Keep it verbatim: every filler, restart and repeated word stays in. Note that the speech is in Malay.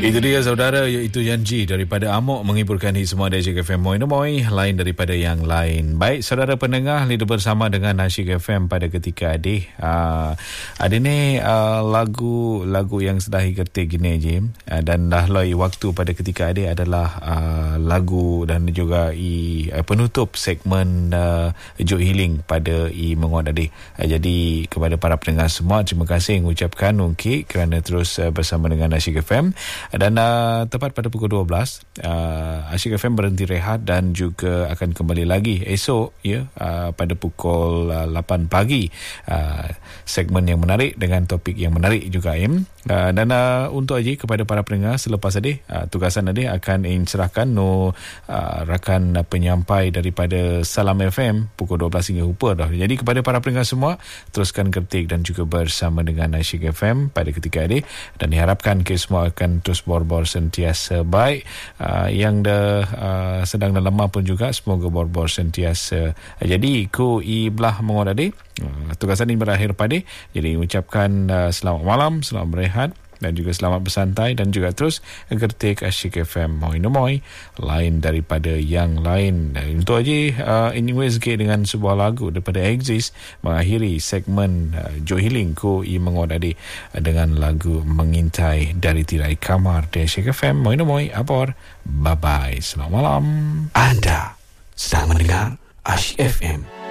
Itu dia saudara, iaitu Yanji daripada Amok menghiburkan hit semua dari Asyik F M Moi Moi, lain daripada yang lain. Baik saudara pendengar, leader bersama dengan Asyik F M pada ketika adik. Uh, ada ni uh, lagu lagu yang sedang gertik gini je, uh, dan dah lai waktu pada ketika adik adalah uh, lagu dan juga i uh, penutup segmen uh, Joke Healing pada i menguat adik. Uh, jadi kepada para pendengar semua, terima kasih mengucapkan ungkit kerana terus uh, bersama dengan Asyik F M. Dan uh, tepat pada pukul dua belas uh, Asyik F M berhenti rehat dan juga akan kembali lagi esok ya, uh, pada pukul uh, lapan pagi, uh, segmen yang menarik dengan topik yang menarik juga im. Uh, dan uh, untuk aja kepada para pendengar, selepas adik uh, tugasan adik akan ingin serahkan no uh, rakan uh, penyampai daripada Salam F M pukul dua belas hingga rupa dah. Jadi kepada para pendengar semua, teruskan ketik dan juga bersama dengan Asyik F M pada ketika adik, dan diharapkan kita semua akan terus bor-bor sentiasa baik. Uh, yang dah uh, sedang dan lemah pun juga semoga bor-bor sentiasa. Uh, jadi ku i belah menguat adik. Uh, tugasan ini berakhir pada. Jadi ucapkan uh, selamat malam, selamat berehat dan juga selamat bersantai, dan juga terus gertik Asyik F M Moi Moi, lain daripada yang lain. Dan untuk aja uh, anyways ke dengan sebuah lagu daripada Exist mengakhiri segmen uh, Joke Healing ku i menguat adik uh, dengan lagu Mengintai dari Tirai Kamar di Asyik F M Moi Moi. Apor, bye bye, selamat malam. Anda sedang mendengar Asyik F M.